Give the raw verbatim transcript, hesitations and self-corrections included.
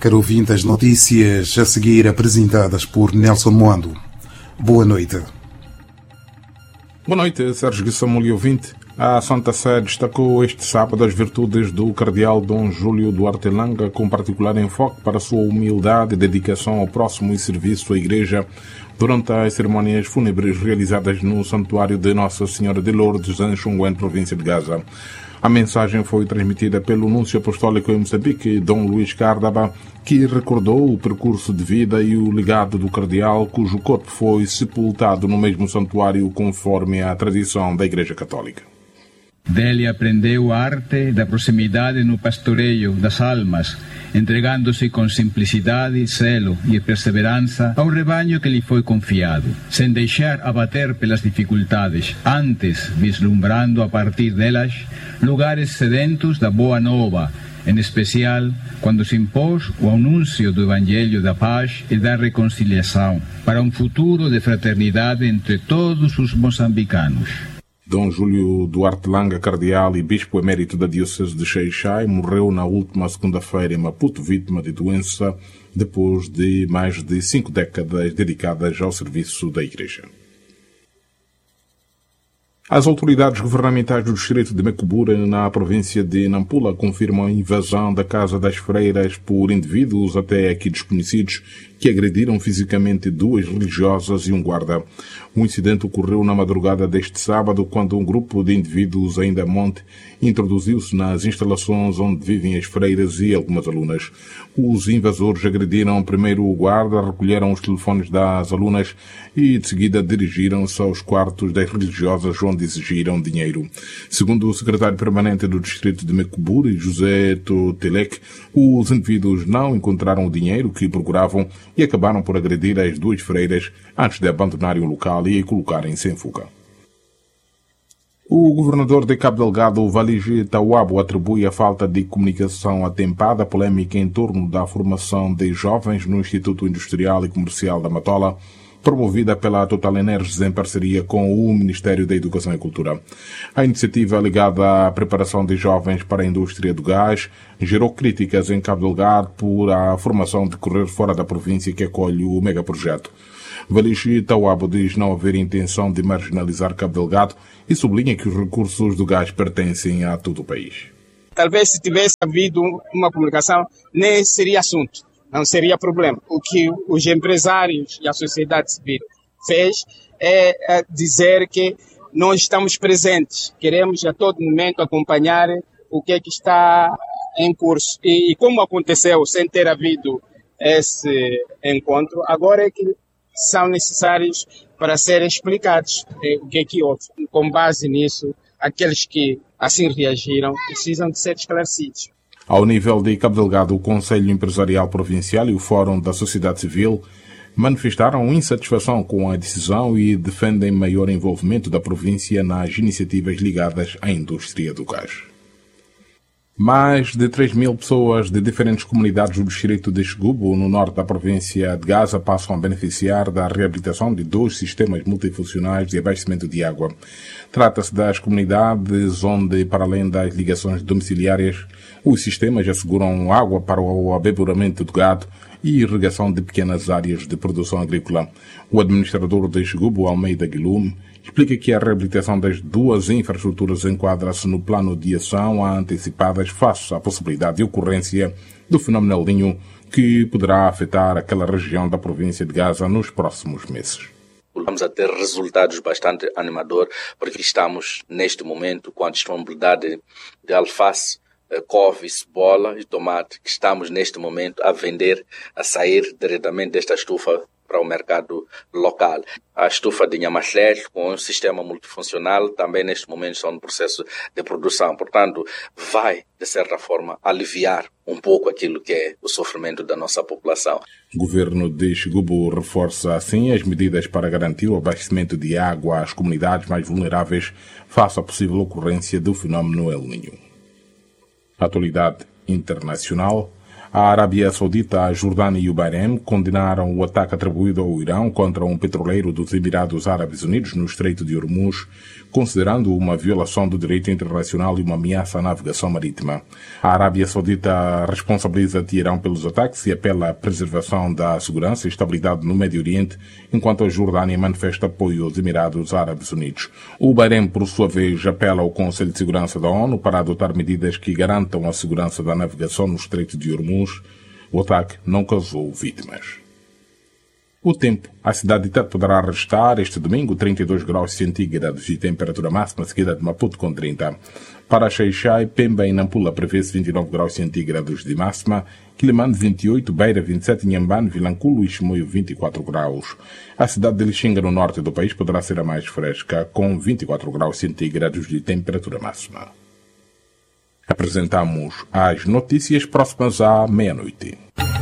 Caro ouvinte, as notícias a seguir apresentadas por Nelson Moando. Boa noite. Boa noite, Sérgio Samuel ouvinte. A Santa Sé destacou este sábado as virtudes do cardeal Dom Júlio Duarte Langa, com particular enfoque para a sua humildade, dedicação ao próximo e serviço à Igreja durante as cerimônias fúnebres realizadas no Santuário de Nossa Senhora de Lourdes, em Xunguém, província de Gaza. A mensagem foi transmitida pelo Núncio Apostólico em Moçambique, Dom Luís Cárdaba, que recordou o percurso de vida e o legado do cardeal, cujo corpo foi sepultado no mesmo santuário conforme a tradição da Igreja Católica. Dele aprendeu a arte da proximidade no pastoreio das almas, entregando-se com simplicidade, zelo e perseverança ao rebanho que lhe foi confiado, sem deixar abater pelas dificuldades, antes vislumbrando a partir delas lugares sedentos da boa nova, em especial quando se impôs o anúncio do Evangelho da paz e da reconciliação, para um futuro de fraternidade entre todos os moçambicanos. Dom Júlio Duarte Langa, cardeal e bispo emérito da Diocese de Xai-Xai, morreu na última segunda-feira em Maputo, vítima de doença, depois de mais de cinco décadas dedicadas ao serviço da Igreja. As autoridades governamentais do distrito de Mecubura, na província de Nampula, confirmam a invasão da Casa das Freiras por indivíduos até aqui desconhecidos que agrediram fisicamente duas religiosas e um guarda. O incidente ocorreu na madrugada deste sábado, quando um grupo de indivíduos ainda a monte introduziu-se nas instalações onde vivem as freiras e algumas alunas. Os invasores agrediram primeiro o guarda, recolheram os telefones das alunas e, de seguida, dirigiram-se aos quartos das religiosas, onde exigiram dinheiro. Segundo o secretário permanente do distrito de Mecubura, José Totelec, os indivíduos não encontraram o dinheiro que procuravam e acabaram por agredir as duas freiras antes de abandonarem o local e colocarem-se em fuga. O governador de Cabo Delgado, Valigi Tawabo, atribui a falta de comunicação atempada à polémica em torno da formação de jovens no Instituto Industrial e Comercial da Matola, promovida pela Total Energies em parceria com o Ministério da Educação e Cultura. A iniciativa ligada à preparação de jovens para a indústria do gás gerou críticas em Cabo Delgado por a formação decorrer fora da província que acolhe o megaprojeto. Valigi Tawabo diz não haver intenção de marginalizar Cabo Delgado e sublinha que os recursos do gás pertencem a todo o país. Talvez se tivesse havido uma comunicação, nem seria assunto. Não seria problema. O que os empresários e a sociedade civil fez é dizer que nós estamos presentes, queremos a todo momento acompanhar o que é que está em curso. E como aconteceu sem ter havido esse encontro, agora é que são necessários para serem explicados o que é que houve. Com base nisso, aqueles que assim reagiram precisam de ser esclarecidos. Ao nível de Cabo Delgado, o Conselho Empresarial Provincial e o Fórum da Sociedade Civil manifestaram insatisfação com a decisão e defendem maior envolvimento da província nas iniciativas ligadas à indústria do gás. Mais de três mil pessoas de diferentes comunidades do distrito de Xigubo, no norte da província de Gaza, passam a beneficiar da reabilitação de dois sistemas multifuncionais de abastecimento de água. Trata-se das comunidades onde, para além das ligações domiciliárias, os sistemas asseguram água para o abeburamento do gado e irrigação de pequenas áreas de produção agrícola. O administrador de Xigubo, Almeida Guilherme, explica que a reabilitação das duas infraestruturas enquadra-se no plano de ação a antecipadas face à possibilidade de ocorrência do fenómeno El Niño, que poderá afetar aquela região da província de Gaza nos próximos meses. Vamos a ter resultados bastante animadores, porque estamos, neste momento, com a disponibilidade de alface, couve, cebola e tomate, que estamos, neste momento, a vender, a sair diretamente desta estufa para o mercado local. A estufa de Nhamaxlé, com um sistema multifuncional, também neste momento está no processo de produção. Portanto, vai, de certa forma, aliviar um pouco aquilo que é o sofrimento da nossa população. O governo de Xigubo reforça, assim, as medidas para garantir o abastecimento de água às comunidades mais vulneráveis face à possível ocorrência do fenómeno El Niño. Atualidade internacional. A Arábia Saudita, a Jordânia e o Bahrein condenaram o ataque atribuído ao Irão contra um petroleiro dos Emirados Árabes Unidos no Estreito de Hormuz, considerando uma violação do direito internacional e uma ameaça à navegação marítima. A Arábia Saudita responsabiliza Teherão pelos ataques e apela à preservação da segurança e estabilidade no Médio Oriente, enquanto a Jordânia manifesta apoio aos Emirados Árabes Unidos. O Bahrein, por sua vez, apela ao Conselho de Segurança da ONU para adotar medidas que garantam a segurança da navegação no Estreito de Hormuz. O ataque não causou vítimas. O tempo. A cidade de Tete poderá registrar este domingo trinta e dois graus centígrados de temperatura máxima, seguida de Maputo com trinta. Para Xai-Xai, Pemba e Nampula prevê-se vinte e nove graus centígrados de máxima, Quilimane vinte e oito, Beira vinte e sete, Inhambane, Vilanculo e Chimoio vinte e quatro graus. A cidade de Lixinga, no norte do país, poderá ser a mais fresca, com vinte e quatro graus centígrados de temperatura máxima. Apresentamos as notícias próximas à meia-noite.